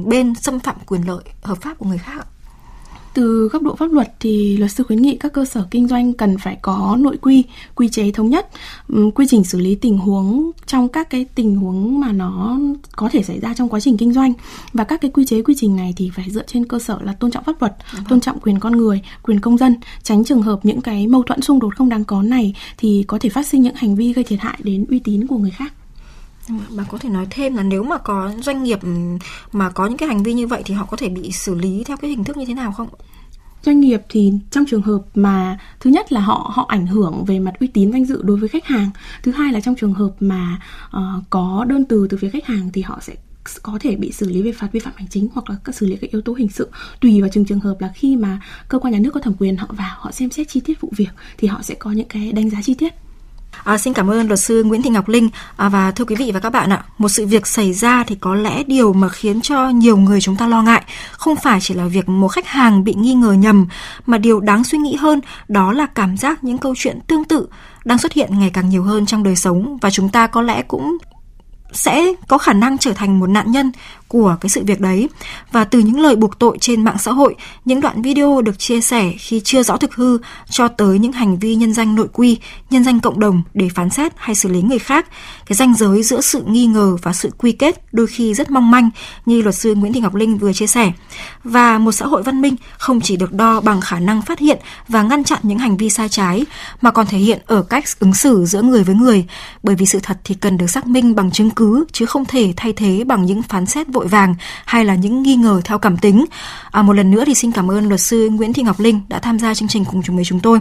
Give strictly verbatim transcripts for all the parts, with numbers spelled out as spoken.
bên xâm phạm quyền lợi hợp pháp của người khác? Từ góc độ pháp luật thì luật sư khuyến nghị các cơ sở kinh doanh cần phải có nội quy, quy chế thống nhất, quy trình xử lý tình huống trong các cái tình huống mà nó có thể xảy ra trong quá trình kinh doanh. Và các cái quy chế, quy trình này thì phải dựa trên cơ sở là tôn trọng pháp luật, ừ. tôn trọng quyền con người, quyền công dân, tránh trường hợp những cái mâu thuẫn xung đột không đáng có này thì có thể phát sinh những hành vi gây thiệt hại đến uy tín của người khác. Bà có thể nói thêm là nếu mà có doanh nghiệp mà có những cái hành vi như vậy thì họ có thể bị xử lý theo cái hình thức như thế nào không? Doanh nghiệp thì trong trường hợp mà thứ nhất là họ họ ảnh hưởng về mặt uy tín danh dự đối với khách hàng, thứ hai là trong trường hợp mà uh, có đơn từ từ phía khách hàng thì họ sẽ có thể bị xử lý về phạt vi phạm hành chính hoặc là các xử lý các yếu tố hình sự, tùy vào từng trường hợp là khi mà cơ quan nhà nước có thẩm quyền họ vào họ xem xét chi tiết vụ việc thì họ sẽ có những cái đánh giá chi tiết. À, xin cảm ơn luật sư Nguyễn Thị Ngọc Linh. À, và thưa quý vị và các bạn ạ, một sự việc xảy ra thì có lẽ điều mà khiến cho nhiều người chúng ta lo ngại không phải chỉ là việc một khách hàng bị nghi ngờ nhầm, mà điều đáng suy nghĩ hơn đó là cảm giác những câu chuyện tương tự đang xuất hiện ngày càng nhiều hơn trong đời sống, và chúng ta có lẽ cũng sẽ có khả năng trở thành một nạn nhân của cái sự việc đấy. Và từ những lời buộc tội trên mạng xã hội, những đoạn video được chia sẻ khi chưa rõ thực hư, cho tới những hành vi nhân danh nội quy, nhân danh cộng đồng để phán xét hay xử lý người khác, cái ranh giới giữa sự nghi ngờ và sự quy kết đôi khi rất mong manh như luật sư Nguyễn Thị Ngọc Linh vừa chia sẻ. Và một xã hội văn minh không chỉ được đo bằng khả năng phát hiện và ngăn chặn những hành vi sai trái, mà còn thể hiện ở cách ứng xử giữa người với người, bởi vì sự thật thì cần được xác minh bằng chứng cứ, chứ không thể thay thế bằng những phán xét vội vàng hay là những nghi ngờ theo cảm tính. À, một lần nữa thì xin cảm ơn luật sư Nguyễn Thị Ngọc Linh đã tham gia chương trình cùng với chúng tôi.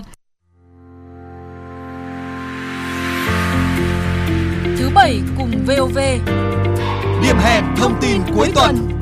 Thứ bảy cùng vê o vê. Điểm hẹn thông tin cuối tuần.